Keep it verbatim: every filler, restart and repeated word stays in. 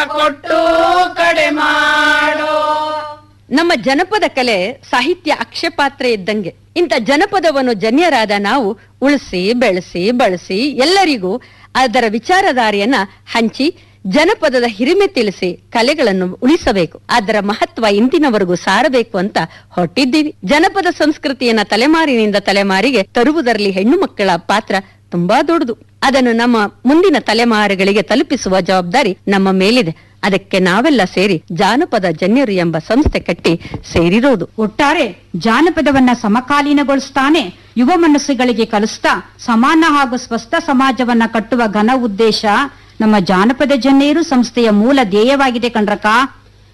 ಕೊಟ್ಟು ಕಡೆ ಮಾಡೋ. ನಮ್ಮ ಜನಪದ ಕಲೆ ಸಾಹಿತ್ಯ ಅಕ್ಷಪಾತ್ರೆ ಇದ್ದಂಗೆ. ಇಂಥ ಜನಪದವನ್ನು ಜನ್ಯರಾದ ನಾವು ಉಳಿಸಿ ಬೆಳೆಸಿ ಬಳಸಿ ಎಲ್ಲರಿಗೂ ಅದರ ವಿಚಾರಧಾರೆಯನ್ನ ಹಂಚಿ ಜನಪದದ ಹಿರಿಮೆ ತಿಳಿಸಿ ಕಲೆಗಳನ್ನು ಉಳಿಸಬೇಕು. ಅದರ ಮಹತ್ವ ಇಂದಿನವರೆಗೂ ಸಾರಬೇಕು ಅಂತ ಹೊರಟಿದ್ದೀವಿ. ಜನಪದ ಸಂಸ್ಕೃತಿಯನ್ನ ತಲೆಮಾರಿನಿಂದ ತಲೆಮಾರಿಗೆ ತರುವುದರಲ್ಲಿ ಹೆಣ್ಣು ಮಕ್ಕಳ ಪಾತ್ರ ತುಂಬಾ ದೊಡ್ಡದು. ಅದನ್ನು ನಮ್ಮ ಮುಂದಿನ ತಲೆಮಾರುಗಳಿಗೆ ತಲುಪಿಸುವ ಜವಾಬ್ದಾರಿ ನಮ್ಮ ಮೇಲಿದೆ. ಅದಕ್ಕೆ ನಾವೆಲ್ಲ ಸೇರಿ ಜಾನಪದ ಜನ್ಯರು ಎಂಬ ಸಂಸ್ಥೆ ಕಟ್ಟಿ ಸೇರಿರೋದು. ಒಟ್ಟಾರೆ ಜಾನಪದವನ್ನ ಸಮಕಾಲೀನಗೊಳಿಸ್ತಾನೆ ಯುವ ಮನಸ್ಸುಗಳಿಗೆ ಕಲಿಸ್ತಾ ಸಮಾನ ಹಾಗೂ ಸ್ವಸ್ಥ ಸಮಾಜವನ್ನ ಕಟ್ಟುವ ಘನ ಉದ್ದೇಶ ನಮ್ಮ ಜಾನಪದ ಜನ್ಯರು ಸಂಸ್ಥೆಯ ಮೂಲ ಧ್ಯೇಯವಾಗಿದೆ ಕಣ್ರಕ್ಕ.